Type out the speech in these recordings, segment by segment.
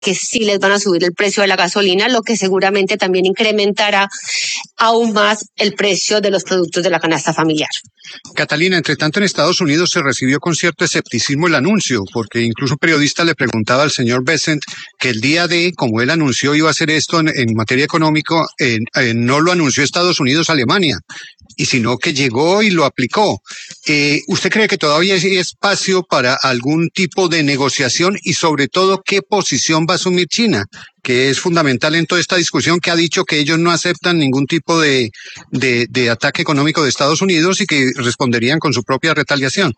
que sí les van a subir el precio de la gasolina, lo que seguramente también incrementará aún más el precio de los productos de la canasta familiar. Catalina, entre tanto en Estados Unidos se recibió con cierto escepticismo el anuncio, porque incluso un periodista le preguntaba al señor Bessent que el día de, como él anunció iba a hacer esto en materia económica, no lo anunció Estados Unidos, Alemania, y sino que llegó y lo aplicó. ¿Usted cree que todavía hay espacio para algún tipo de negociación y sobre todo qué posición va a asumir China, que es fundamental en toda esta discusión, que ha dicho que ellos no aceptan ningún tipo de ataque económico de Estados Unidos y que responderían con su propia retaliación?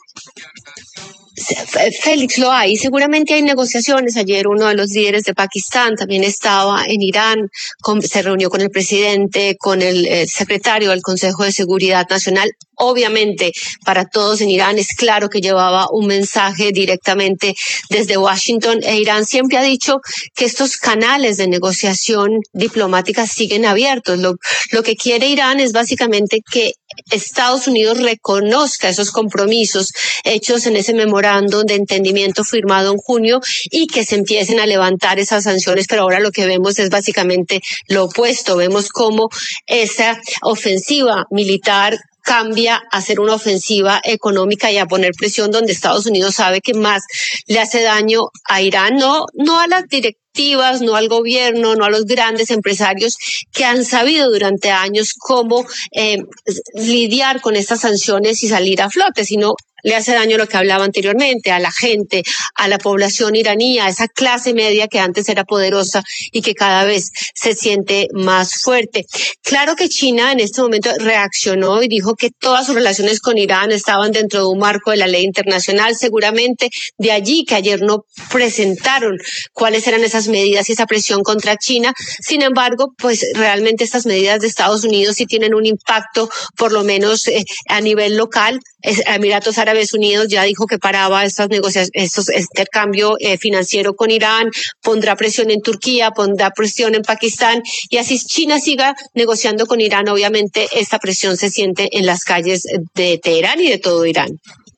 Félix, lo hay. Seguramente hay negociaciones. Ayer uno de los líderes de Pakistán también estaba en Irán, se reunió con el presidente, con el secretario del Consejo de Seguridad Nacional. Obviamente, para todos en Irán es claro que llevaba un mensaje directamente desde Washington, e Irán siempre ha dicho que estos canales de negociación diplomática siguen abiertos. Lo que quiere Irán es básicamente que Estados Unidos reconozca esos compromisos hechos en ese memorando de entendimiento firmado en junio y que se empiecen a levantar esas sanciones, pero ahora lo que vemos es básicamente lo opuesto. Vemos cómo esa ofensiva militar cambia a ser una ofensiva económica y a poner presión donde Estados Unidos sabe que más le hace daño a Irán, no a las directivas, no al gobierno, no a los grandes empresarios que han sabido durante años cómo lidiar con estas sanciones y salir a flote, sino le hace daño lo que hablaba anteriormente, a la gente, a la población iraní, a esa clase media que antes era poderosa y que cada vez se siente más fuerte. Claro que China en este momento reaccionó y dijo que todas sus relaciones con Irán estaban dentro de un marco de la ley internacional, seguramente de allí que ayer no presentaron cuáles eran esas medidas y esa presión contra China. Sin embargo, pues realmente estas medidas de Estados Unidos sí tienen un impacto, por lo menos a nivel local. Emiratos Árabes Unidos ya dijo que paraba estos intercambio financiero con Irán, pondrá presión en Turquía, pondrá presión en Pakistán, y así China siga negociando con Irán. Obviamente esta presión se siente en las calles de Teherán y de todo Irán.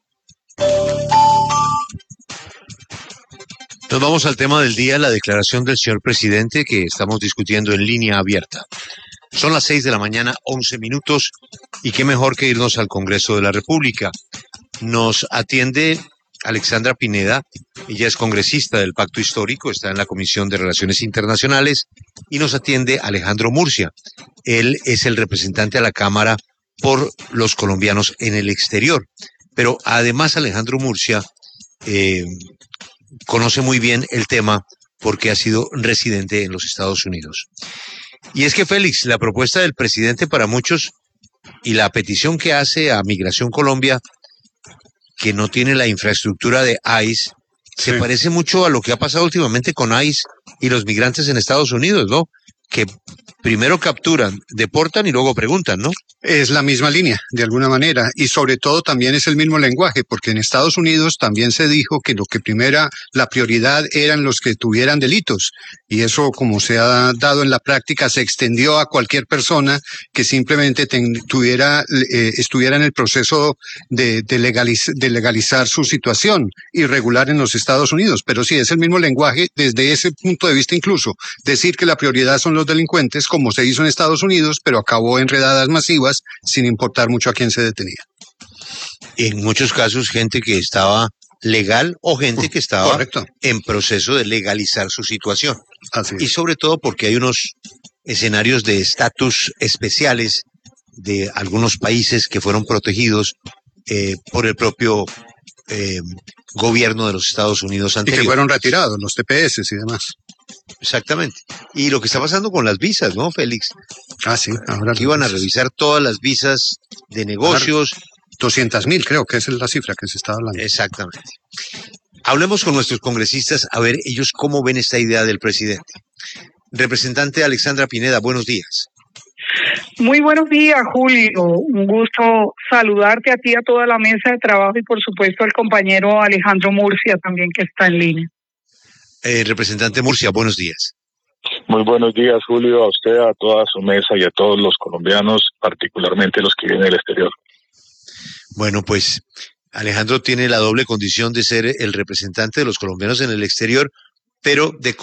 Nos vamos al tema del día, la declaración del señor presidente que estamos discutiendo en línea abierta. Son las 6 de la mañana, 11 minutos, y qué mejor que irnos al Congreso de la República. Nos atiende Alexandra Pineda, ella es congresista del Pacto Histórico, está en la Comisión de Relaciones Internacionales, y nos atiende Alejandro Murcia. Él es el representante a la Cámara por los colombianos en el exterior. Pero además Alejandro Murcia conoce muy bien el tema porque ha sido residente en los Estados Unidos. Y es que, Félix, la propuesta del presidente para muchos y la petición que hace a Migración Colombia, que no tiene la infraestructura de ICE, se parece mucho a lo que ha pasado últimamente con ICE y los migrantes en Estados Unidos, ¿no? Que primero capturan, deportan y luego preguntan, ¿no? Es la misma línea, de alguna manera, y sobre todo también es el mismo lenguaje, porque en Estados Unidos también se dijo que lo que primera, la prioridad eran los que tuvieran delitos, y eso, como se ha dado en la práctica, se extendió a cualquier persona que simplemente estuviera en el proceso de legalizar su situación irregular en los Estados Unidos. Pero sí, es el mismo lenguaje desde ese punto de vista, incluso decir que la prioridad son los delincuentes, como se hizo en Estados Unidos, pero acabó en redadas masivas sin importar mucho a quién se detenía. En muchos casos gente que estaba legal o gente que estaba correcto, en proceso de legalizar su situación. Así es. Y sobre todo porque hay unos escenarios de estatus especiales de algunos países que fueron protegidos por el propio gobierno de los Estados Unidos anterior. Y que fueron retirados, los TPS y demás. Exactamente. Y lo que está pasando con las visas, ¿no, Félix? Ah, sí. Ahora que iban a revisar todas las visas de negocios. 200,000 creo que esa es la cifra que se está hablando. Exactamente. Hablemos con nuestros congresistas a ver ellos cómo ven esta idea del presidente. Representante Alexandra Pineda, buenos días. Muy buenos días, Julio. Un gusto saludarte a ti, a toda la mesa de trabajo y por supuesto al compañero Alejandro Murcia también que está en línea. Representante Murcia, buenos días. Muy buenos días, Julio, a usted, a toda su mesa y a todos los colombianos, particularmente los que viven del exterior. Bueno, pues Alejandro tiene la doble condición de ser el representante de los colombianos en el exterior pero de